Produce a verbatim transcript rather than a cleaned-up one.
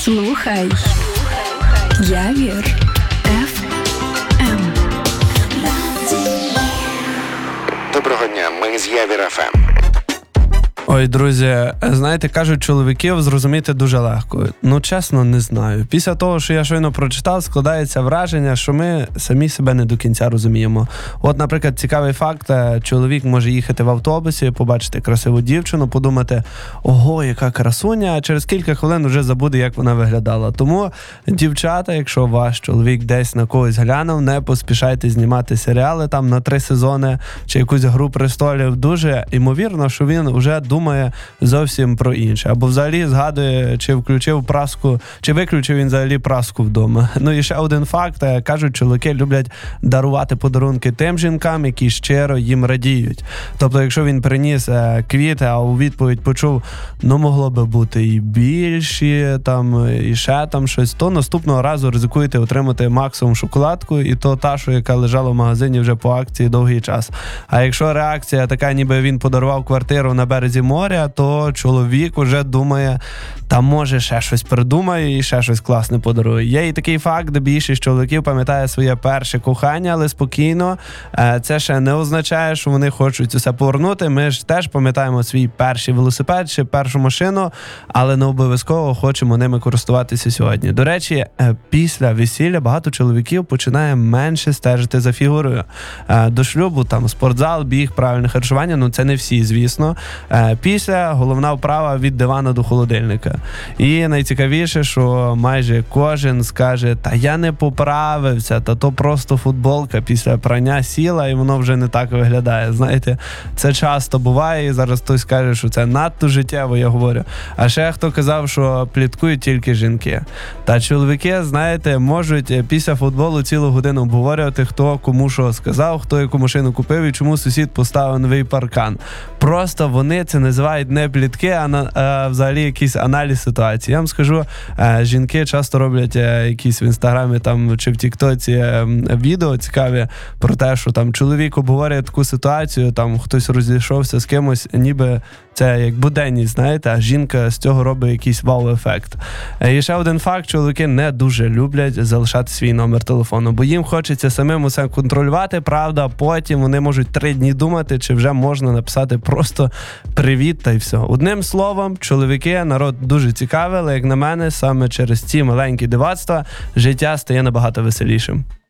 Слухай Явір еф ем. Доброго дня, ми з Явір еф ем. Ой, друзі, знаєте, кажуть, чоловіків зрозуміти дуже легко. Ну, чесно, не знаю. Після того, що я щойно прочитав, складається враження, що ми самі себе не до кінця розуміємо. От, наприклад, цікавий факт, чоловік може їхати в автобусі, побачити красиву дівчину, подумати, ого, яка красуня, а через кілька хвилин вже забуде, як вона виглядала. Тому, дівчата, якщо ваш чоловік десь на когось глянув, не поспішайте знімати серіали там на три сезони чи якусь «Гру престолів». Дуже ймовірно, що він вже думає зовсім про інше. Або взагалі згадує, чи включив праску, чи виключив він взагалі праску вдома. Ну і ще один факт. Кажуть, чоловіки люблять дарувати подарунки тим жінкам, які щиро їм радіють. Тобто, якщо він приніс квіти, а у відповідь почув, ну могло би бути і більші, там, і ще там щось, то наступного разу ризикуєте отримати максимум шоколадку, і то та, що яка лежала в магазині вже по акції довгий час. А якщо реакція така, ніби він подарував квартиру на березі моря, то чоловік уже думає, та може ще щось придумає і ще щось класне подарує. Є і такий факт, де більшість чоловіків пам'ятає своє перше кохання, але спокійно. Це ще не означає, що вони хочуть усе повернути. Ми ж теж пам'ятаємо свій перший велосипед чи першу машину, але не обов'язково хочемо ними користуватися сьогодні. До речі, після весілля багато чоловіків починає менше стежити за фігурою. До шлюбу там спортзал, біг, правильне харчування, ну це не всі, звісно. Після головна вправа від дивана до холодильника. І найцікавіше, що майже кожен скаже, та я не поправився, та то просто футболка після прання сіла і воно вже не так виглядає. Знаєте, це часто буває і зараз хтось каже, що це надто життєво, я говорю. А ще хто казав, що пліткують тільки жінки. Та чоловіки, знаєте, можуть після футболу цілу годину обговорювати, хто кому що сказав, хто яку машину купив і чому сусід поставив новий паркан. Просто вони це називають не плітки, а, на, а взагалі якийсь аналіз ситуації. Я вам скажу, жінки часто роблять якісь в інстаграмі там чи в тіктоці відео цікаві про те, що там чоловік обговорює таку ситуацію, там хтось розійшовся з кимось, ніби це як буденність, знаєте, а жінка з цього робить якийсь вау-ефект. І ще один факт, чоловіки не дуже люблять залишати свій номер телефону, бо їм хочеться самим усе контролювати, правда, потім вони можуть три дні думати, чи вже можна написати просто привіт та й все. Одним словом, чоловіки, народ дуже цікавий, але як на мене, саме через ці маленькі дивацтва життя стає набагато веселішим.